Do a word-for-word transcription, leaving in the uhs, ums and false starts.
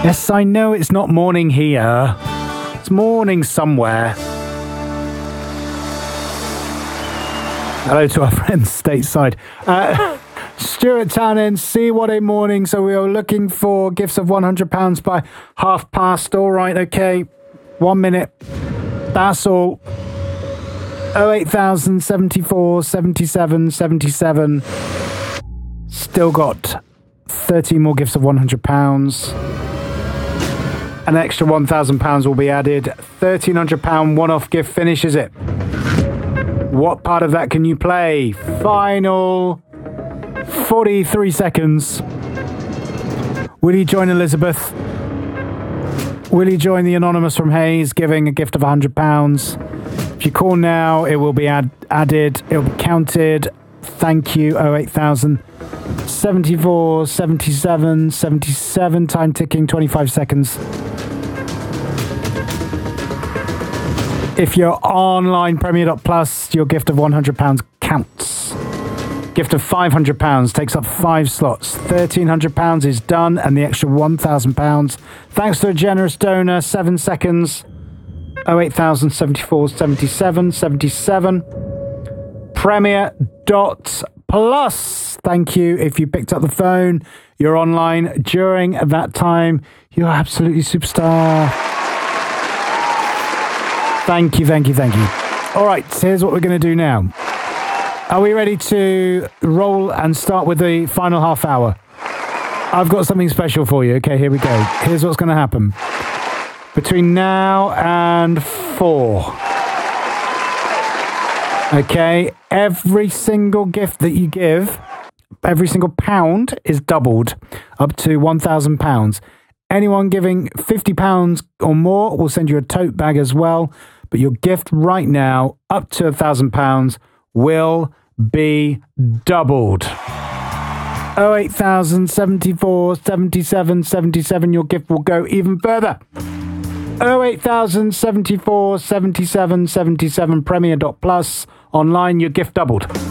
Yes, I know it's not morning here. It's morning somewhere. Hello to our friends stateside. Uh, Stuart Townend, see what a morning. So we are looking for gifts of one hundred pounds by half past. All right, okay. One minute. That's all. oh eight thousand seventy-four seventy-seven seventy-seven. Still got thirteen more gifts of one hundred pounds. An extra one thousand pounds will be added. thirteen hundred pounds one-off gift finishes it. What part of that can you play? Final forty-three seconds. Will you join Elizabeth? Will you join the Anonymous from Hayes giving a gift of one hundred pounds? If you call now, it will be add, added. It will be counted. Thank you. oh eight thousand seventy-four seventy-seven seventy-seven. Time ticking. twenty-five seconds. If you're online, Premier dot Plus, your gift of one hundred pounds counts. Gift of five hundred pounds takes up five slots. thirteen hundred pounds is done, and the extra one thousand pounds. Thanks to a generous donor. Seven seconds. oh eight thousand seventy-four seventy-seven seventy-seven. Premier dot Plus. Thank you. If you picked up the phone, you're online during that time. You're absolutely superstar. Thank you, thank you, thank you. All right, here's what we're going to do now. Are we ready to roll and start with the final half hour? I've got something special for you. Okay, here we go. Here's what's going to happen. Between now and four. Okay, every single gift that you give, every single pound is doubled up to one thousand pounds. Anyone giving fifty pounds or more will send you a tote bag as well. But your gift right now, up to one thousand pounds, will be doubled. oh eight thousand seventy-four seventy-seven seventy-seven. Your gift will go even further. oh eight thousand seventy-four seventy-seven seventy-seven. Premier dot Plus. Online, your gift doubled.